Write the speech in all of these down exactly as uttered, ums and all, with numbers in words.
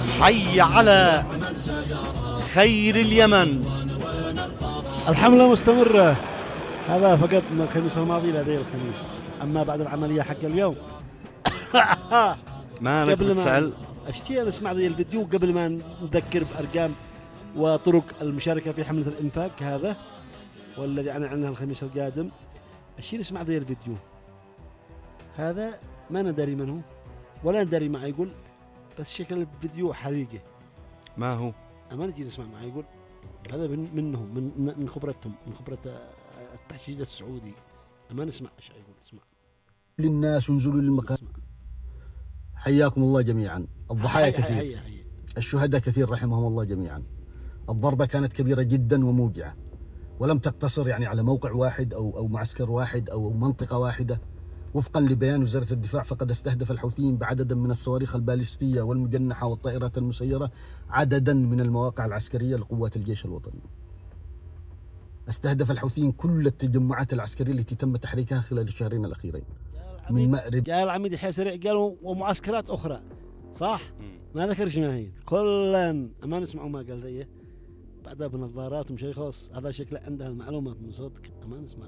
حي على خير اليمن. الحملة مستمرة. هذا فقط من الخميس الماضي لدي الخميس، أما بعد العملية حق اليوم ما أنا كنت تسأل أشتي نسمع ذي الفيديو قبل ما نذكر بأرقام وطرق المشاركة في حملة الإنفاق هذا والذي أنا عنها الخميس القادم. أشتي نسمع ذي الفيديو هذا، ما ندري من هو ولا ندري ما يقول، بس شكل الفيديو حريقة. ما هو أما نجي نسمع ما يقول، هذا من منهم من من خبرتهم، من خبرة التحشيد السعودي. أما نسمع إيش يقول. اسمع للناس وانزلوا للمكان. حياكم الله جميعا. الضحايا كثير، حي حي حي. الشهداء كثير رحمهم الله جميعا. الضربة كانت كبيرة جدا وموجعة، ولم تقتصر يعني على موقع واحد أو أو معسكر واحد أو منطقة واحدة. وفقا لبيان وزارة الدفاع، فقد استهدف الحوثيين بعدد من الصواريخ البالستية والمجنحة والطائرات المسيرة عددا من المواقع العسكرية لقوات الجيش الوطني. استهدف الحوثيين كل التجمعات العسكرية التي تم تحريكها خلال الشهرين الأخيرين من مأرب. قال العميد يحيى سريع قالوا ومعسكرات أخرى، صح؟ ما ذكر شناهيد كلن. أما نسمعوا ما قال ذيه بعدها بنظارات ومشيخوص. هذا شكله عندها المعلومات من صوتك. أما نسمع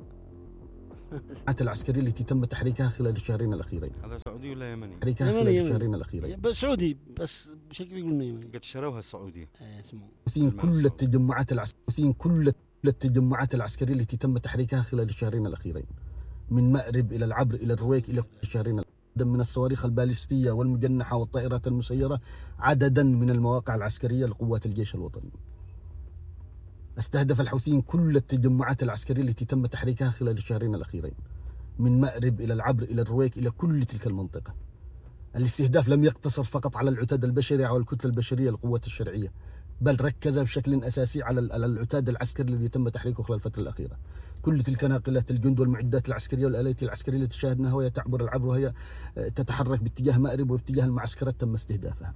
العسكرية التي تم تحريكها خلال الشهرين الأخيرين. هذا سعودي ولا يمني؟ تحريكها خلال الشهرين الأخيرين. بس سعودي، بس بشكل يقول يمني. قد شروها السعودية. فين كل التجمعات العسكرية كل التجمعات العسكرية التي تم تحريكها خلال الشهرين الأخيرين من مأرب إلى العبر إلى الرويك إلى الشهرين من الصواريخ البالستية والمجنحة والطائرات المسيرة عددا من المواقع العسكرية لقوات الجيش الوطني. استهدف الحوثيين كل التجمعات العسكرية التي تم تحريكها خلال الشهرين الأخيرين من مأرب إلى العبر إلى الرويك إلى كل تلك المنطقة. الاستهداف لم يقتصر فقط على العتاد البشري أو الكتلة البشرية للقوات الشرعية، بل ركز بشكل أساسي على العتاد العسكري الذي تم تحريكه خلال الفترة الأخيرة. كل تلك ناقلات الجند والمعدات العسكرية والآلات العسكرية التي شاهدناها وهي تعبر العبر وهي تتحرك باتجاه مأرب واتجاه المعسكرات تم استهدافها.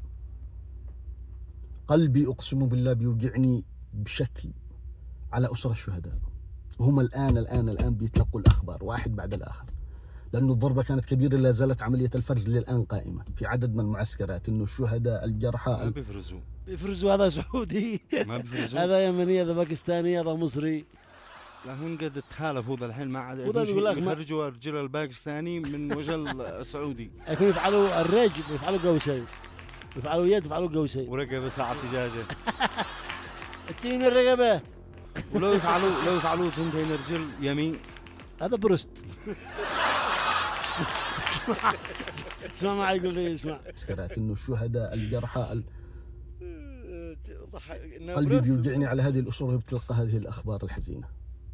قلبي أقسم بالله بيوجعني بشكل على أسر الشهداء، هم الآن الآن الآن بيتلقوا الأخبار واحد بعد الآخر، لأن الضربة كانت كبيرة. لا زالت عملية الفرز للآن قائمة في عدد من المعسكرات، إنه الشهداء الجرحى ما بيفرزوا بيفرزوا. هذا سعودي ما بيفرزوا. هذا يمني، هذا باكستاني، هذا مصري. لا هون قد تخالف. هو الحين ما عاد يخرجوا الرجل الباكستاني من وجه السعودي. يكون يفعلوا الرج، يفعلوا قوسين، يفعلوا يد، يفعلوا قوسين ورقبة ساعة دجاجة. التين الرقبة. ولو يفعلوا لو يفعلوا ثنتين رجل يمين، هذا برست. اسمع ما يقول لي. اسمع إنه الشهداء الجرحى ال... قلبي بيوجعني على هذه الأسر وهي بتلقى هذه الأخبار الحزينة.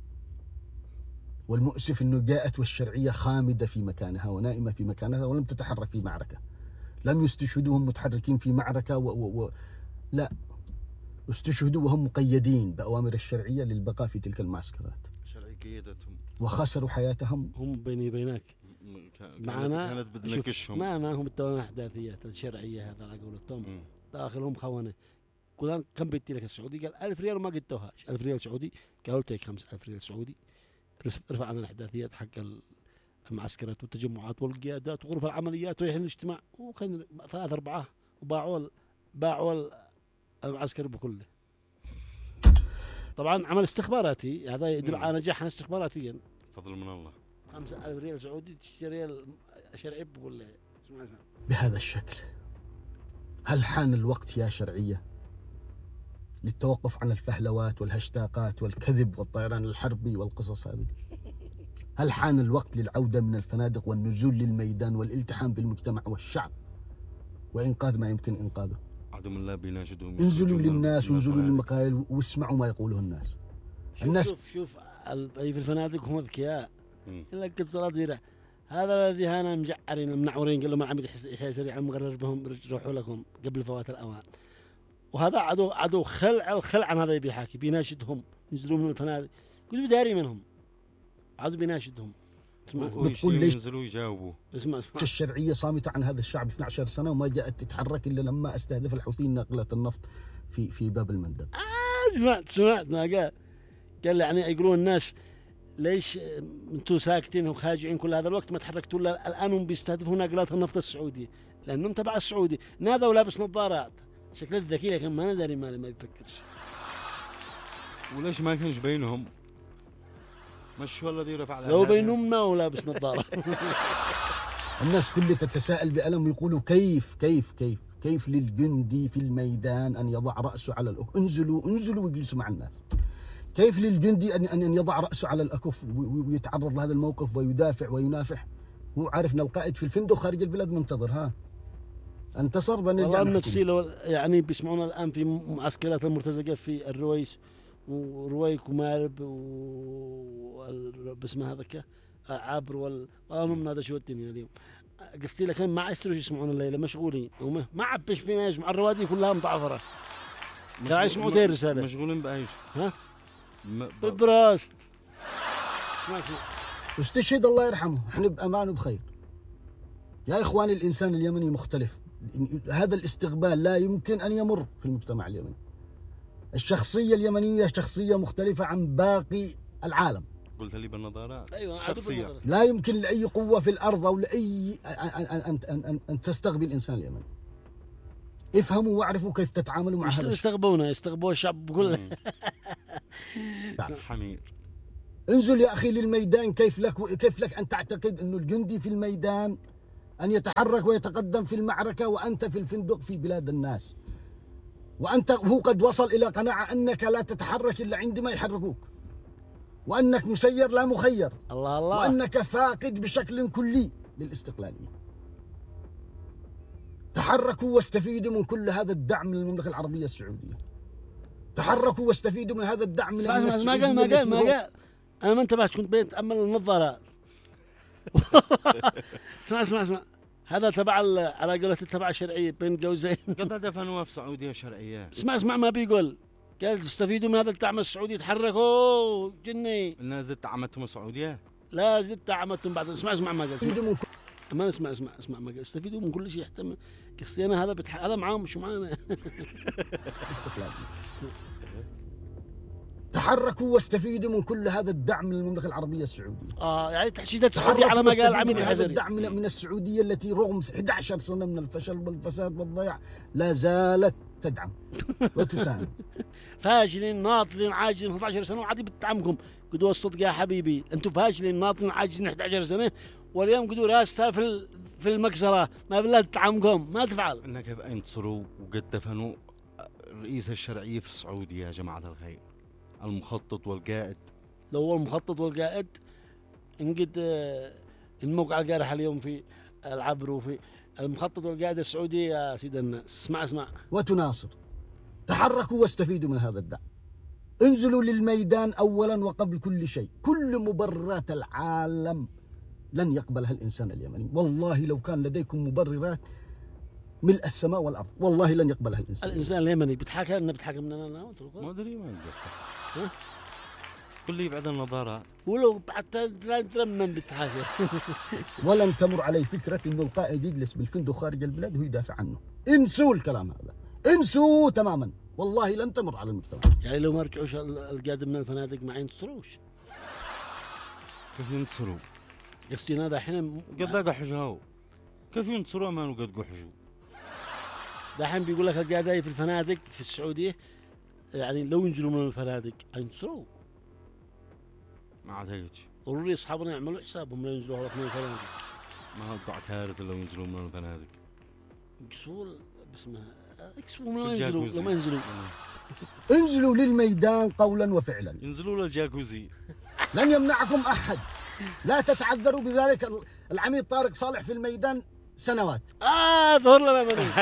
والمؤسف أنه جاءت والشرعية خامدة في مكانها ونائمة في مكانها ولم تتحرك في معركة. لم يستشهدوهم متحركين في معركة و... و... و... لا، استشهدوا وهم مقيدين بأوامر الشرعية للبقاء في تلك المعسكرات. الشرعية قيدتهم وخسروا حياتهم. هم بيني بينك معنا كانت بدنا ما ما هم بالتواني أحداثيات الشرعية هذا على قولتهم داخلهم خوانة. كلان كم بيتي لك السعودي؟ قال ألف ريال وما قلتوهاش. ألف ريال سعودي قالوا تيك خمس ألف ريال سعودي. رفع عنا الأحداثيات حق المعسكرات والتجمعات والقيادات وغرف العمليات وريح الاجتماع، وكان ثلاثة أربعة وباعوا باعوا المعسكر بكله. طبعا عمل استخباراتي، هذا يدل على نجاحنا استخباراتيا. فضل من الله. خمسة ألف ريال سعودي تشتري الشرعي بكله. بهذا الشكل هل حان الوقت يا شرعية للتوقف عن الفهلوات والهشتاقات والكذب والطيران الحربي والقصص هذه؟ هل حان الوقت للعودة من الفنادق والنزول للميدان والالتحام بالمجتمع والشعب وإنقاذ ما يمكن إنقاذه؟ عدو الله بيناشدهم. انزلوا للناس وانزلوا للمقاهي واسمعوا ما يقوله الناس. شوف الناس شوف شوف في الفنادق هم ذكياء. إلا قد صلاة بيرة هذا الذي هانا مجعرين منعورين قال لهم العميد يحيى سريع مقرر بهم روحوا لكم قبل فوات الأوان. وهذا عدو عدو خلع الخلع عن هذا يبي حاكي بيناشدهم ينزلوا من الفنادق. كل بداري منهم عدو بيناشدهم. بتقول ليش ينزلوا يجاوبوا؟ اسمع اسمع الشرعية صامتة عن هذا الشعب اثنتي عشرة سنة وما جاءت تتحرك إلا لما استهدف الحوثيين ناقلات النفط في في باب المندب. آه سمعت سمعت ما قال قال يعني يقولون الناس ليش انتم ساكتين وخاجعين كل هذا الوقت ما تحركتوا الا الان هم بيستهدفوا ناقلات النفط السعودية لانهم تبع السعودي. نادوا لابس نظارات شكله ذكي لكن ما ندري ما ما يفكرش. وليش ما كانش بينهم؟ مش هو الذي رفع لو بينهم ما ولابس نظارة. الناس كلها تتساءل بألم ويقولوا كيف كيف كيف كيف للجندي في الميدان أن يضع رأسه على الأكف؟ انزلوا انزلوا واجلسوا مع الناس. كيف للجندي أن أن يضع رأسه على الأكف ويتعرض لهذا الموقف ويدافع وينافح؟ هو عارفنا القائد في الفندق خارج البلاد منتظر. ها انتصر بنرجع. والله النفسي لو يعني بيسمعونا الآن في معسكرات المرتزقة في الرويس ورويك ومارب و باسمها هذاك عابر وال والله من هذا شو الدنيا اليوم. قصدي لك ما عايزين يسمعون الليله مشغولين وما ما عبش في ما يسمع الروادي كلها متعفره. لا يسمعوا تير رساله مشغولين بايش؟ ها؟ بالبراست ما اسمع. واستشهد الله يرحمه. احنا بامان وبخير. يا اخواني الانسان اليمني مختلف. هذا الاستقبال لا يمكن ان يمر في المجتمع اليمني. الشخصيه اليمنيه شخصيه مختلفه عن باقي العالم. قلت لي بالنظارات. ايوه شخصية. لا يمكن لاي قوه في الارض او لاي ان ان ان, أن تستقبل الانسان اليمني. افهموا واعرفوا كيف تتعاملوا مع هذا. يستقبلونا يستقبلوا الشعب كله. حمير. انزل يا اخي للميدان. كيف لك كيف لك ان تعتقد انه الجندي في الميدان ان يتحرك ويتقدم في المعركه وانت في الفندق في بلاد الناس، وانت هو قد وصل الى قناعه انك لا تتحرك الا عندما يحركوك، وأنك مسير لا مخير. الله الله. وأنك فاقد بشكل كلي للاستقلالية. تحركوا واستفيدوا من كل هذا الدعم من المملكة العربية السعودية. تحركوا واستفيدوا من هذا الدعم من السعودية. ما قال ما قال ما قال أنا ما انتبهت كنت بتأمل النظارات. اسمع اسمع اسمع هذا تبع على قولة تبع الشرعية بين جوزين. قد دفنوها في سعودية شرعية. اسمع اسمع ما بيقول قال تستفيدوا من هذا الدعم السعودي تحركوا جني. الناس زدت دعمتهم السعودية؟ لا زدت دعمتهم بعد. اسمع اسمع ما قال. اسمع ما اسمع اسمع اسمع ما قال استفيدوا من كل شيء يحتمل قصينا هذا بتح... هذا معاهم شو معانا. استقلال. تحركوا واستفيدوا من كل هذا الدعم من المملكة العربية السعودية. اه يعني تحشيدات السعودية على ما قال العميد الحزري. هذا الدعم من السعودية التي رغم أحد عشر سنة من الفشل والفساد والضياع لا زالت تدعم وتساهم. فاشلين ناطرين عاجزين أحد عشر سنة وعادي بتدعمكم. قدوا الصدق يا حبيبي انتم فاشلين ناطرين عاجزين أحد عشر سنة واليوم قدوا راسها في في المكسرة ما بالله تدعمكم ما تفعل. انك كيف انتصروا وقد دفنوا رئيس الشرعية في السعودية يا جماعة الخير. المخطط والقائد. لو هو المخطط والقائد انقد الموقع القارح اليوم في العبر وفي المخطط والقائد السعودي يا سيد الناس. اسمع اسمع وتناصر. تحركوا واستفيدوا من هذا الدعم. انزلوا للميدان اولا وقبل كل شيء. كل مبررات العالم لن يقبلها الانسان اليمني. والله لو كان لديكم مبررات ملء السماء والارض والله لن يقبلها الانسان. الانسان اليمني بيتحاكى لنا بيتحاكى مننا انا ما ادري وين قصة. كل يبعد النظارة ولو حتى لا ترمم بيتحاكى. ولن تمر علي فكرة انه القائد يجلس بالفندق خارج البلاد وهو يدافع عنه. انسوا الكلام هذا. انسوا تماما. والله لن تمر على المجتمع. يعني لو ما رجعوش القادة من الفنادق ما ينتصروش. كيف ينتصروا؟ قصدي هذا الحين قد قحجوا. كيف ينتصروا ما قد قحجوا؟ دحين بيقول لك القادة في الفنادق في السعودية يعني لو ينزلوا من الفنادق ينتصروا. ما اعتقدش. ضروري اصحابنا يعملوا حسابهم لا ينزلوا من الفنادق. ما قاعد كارثة لو ينزلوا من الفنادق. يكسفوا باسمها يكسفوا من ينزلوا لما ينزلوا. انزلوا للميدان قولا وفعلا. ينزلوا للجاكوزي. لن يمنعكم احد. لا تتعذروا بذلك. العميد طارق صالح في الميدان سنوات. اه ظهر لنا منه.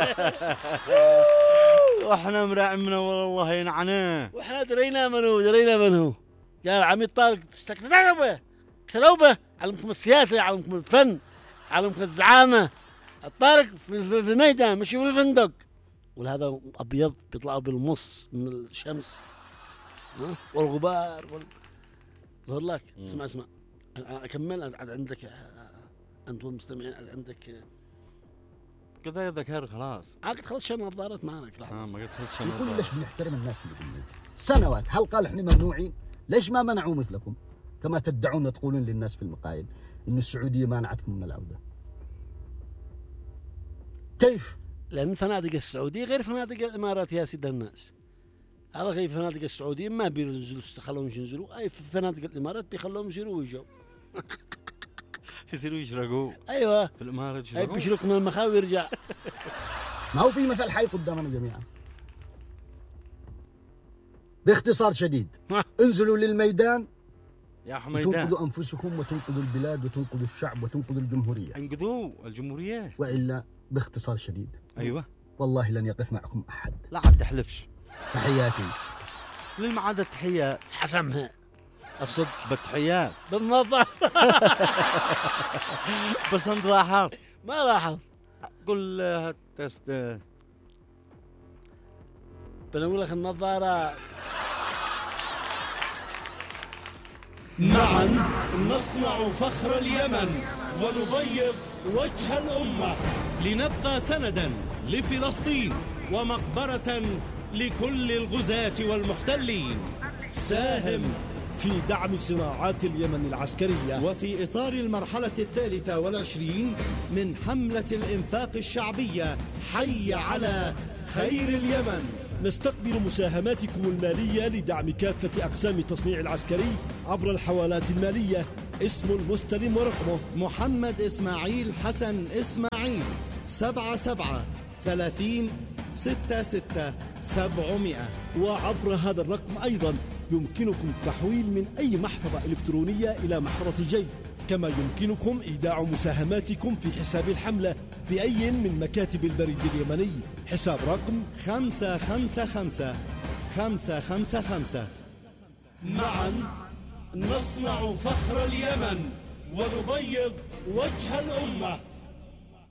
واحنا مراعمنا والله ينعناه. واحنا درينا منه درينا منه. قال عميد طارق تكتلوا به تكتلوا به علمكم السياسة علمكم الفن علمكم الزعامة. الطارق في الميدان مش في الفندق. وهذا أبيض بيطلعوا بالمص من الشمس والغبار وال... ظهر لك. اسمع اسمع أكمل. عندك أنتم المستمعين عندك كذا ذكر خلاص. عقد خلص شان نظارات معنا كل اه ما قد خلص شان نظارات. ليش بنحترم الناس اللي بالميدان سنوات؟ هل قال احنا ممنوعين؟ ليش ما منعوا مثلكم كما تدعون تقولون للناس في المقايل إن السعودية مانعتكم من العودة؟ كيف لأن فنادق السعودية غير فنادق الإمارات يا سيد الناس. هذا غير فنادق السعودية ما بينزلوا خلوهم ينزلوا، أي في فنادق الإمارات بيخلوهم يصيروا ويجوا يصيروا يشرقوا. أيوة في الإمارات يشرقوا، أي بيشرق من المخاوي ويرجع. ما هو في مثل حي قدامنا جميعا. باختصار شديد انزلوا للميدان يا حميدان، تنقذوا أنفسكم وتنقذوا البلاد وتنقذوا الشعب وتنقذوا الجمهورية. انقذوا الجمهورية، وإلا باختصار شديد أيوة والله لن يقف معكم أحد. لا عاد تحلفش. تحياتي للمعادة تحيات حسمها الصدق بالتحيات بالنظر. بس انت لاحظ ما لاحظ قل هالتست بنقول لك النظارة. معا نصنع فخر اليمن ونبيض وجه الأمة، لنبقى سندا لفلسطين ومقبرة لكل الغزاة والمحتلين. ساهم في دعم صناعات اليمن العسكرية، وفي إطار المرحلة الثالثة والعشرين من حملة الإنفاق الشعبية حي على خير اليمن. نستقبل مساهماتكم المالية لدعم كافة أقسام التصنيع العسكري عبر الحوالات المالية. اسم المستلم ورقمه محمد إسماعيل حسن إسماعيل، سبعة سبعة ثلاثين ستة ستة سبعمائة. وعبر هذا الرقم أيضا يمكنكم التحويل من أي محفظة إلكترونية إلى محفظة جيب، كما يمكنكم إيداع مساهماتكم في حساب الحملة بأي من مكاتب البريد اليمني. حساب رقم خمسة خمسة خمسة خمسة خمسة خمسة. معا نصنع فخر اليمن ونبيض وجه الأمة.